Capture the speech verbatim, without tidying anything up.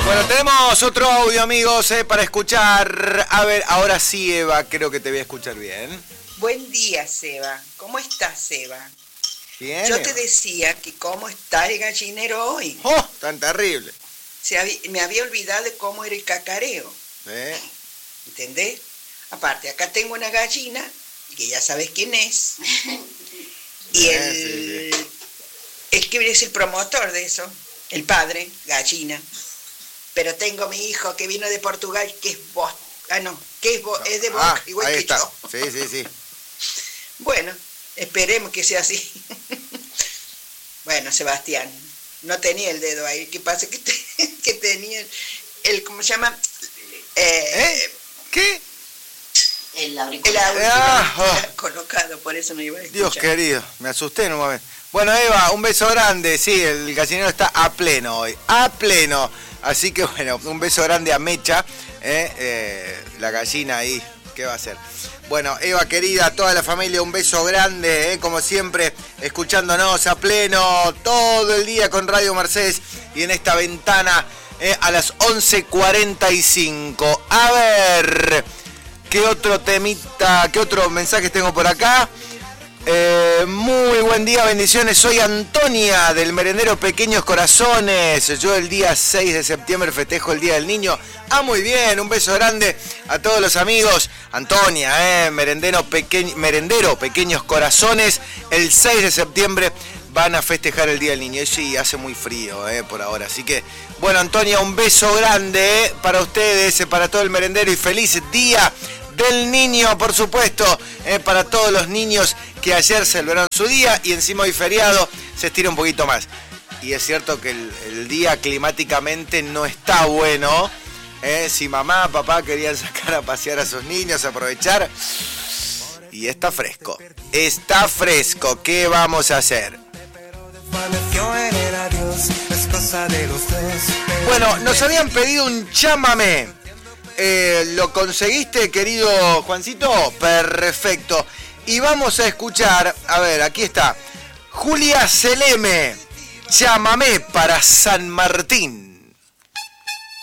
Bueno, tenemos otro audio, amigos, eh, para escuchar. A ver, ahora sí, Eva, creo que te voy a escuchar bien. Buen día, Seba. ¿Cómo estás, Seba? Bien. Yo te decía que cómo está el gallinero hoy. ¡Oh, tan terrible! Se había, me había olvidado de cómo era el cacareo. ¿Eh? ¿Entendés? Aparte, acá tengo una gallina, que ya sabes quién es. Y Eh, el, sí, sí. es que es el promotor de eso, el padre, gallina. Pero tengo mi hijo que vino de Portugal, que es vos. Ah, no, que es, bo, es de Boca, Ah, igual ahí que está. yo. Sí, sí, sí. Bueno, esperemos que sea así. Bueno, Sebastián, no tenía el dedo ahí. ¿Qué pasa? Que, te, que tenía el, el, ¿cómo se llama? Eh, ¿Eh? ¿Qué? El El auricular. auricular Ah, oh. colocado, por eso no iba a escuchar. Dios querido, me asusté en un momento. Bueno, Eva, un beso grande. Sí, el gallinero está a pleno hoy. A pleno. Así que bueno, un beso grande a Mecha. Eh, eh, la gallina ahí. ¿Qué va a hacer? Bueno, Eva querida, toda la familia, un beso grande, eh, como siempre, escuchándonos a pleno todo el día con Radio Mercedes y en esta ventana eh, a las once cuarenta y cinco. A ver, ¿qué otro temita, qué otros mensajes tengo por acá? Eh, muy buen día, bendiciones. Soy Antonia del merendero Pequeños Corazones. Yo el día seis de septiembre festejo el Día del Niño. Ah, muy bien, un beso grande a todos los amigos. Antonia, eh, merendero, peque... merendero Pequeños Corazones. El seis de septiembre van a festejar el Día del Niño. Y sí, hace muy frío eh, por ahora. Así que, bueno, Antonia, un beso grande eh, para ustedes, eh, para todo el merendero y feliz Día del Niño, por supuesto, eh, para todos los niños que ayer celebraron su día y encima hoy feriado se estira un poquito más. Y es cierto que el, el día climáticamente no está bueno. Eh, si mamá, papá querían sacar a pasear a sus niños, aprovechar. Y está fresco. Está fresco. ¿Qué vamos a hacer? Bueno, nos habían pedido un chámame. Eh, ¿Lo conseguiste, querido Juancito? Perfecto. Y vamos a escuchar, a ver, aquí está, Julia Celeme, chámame para San Martín.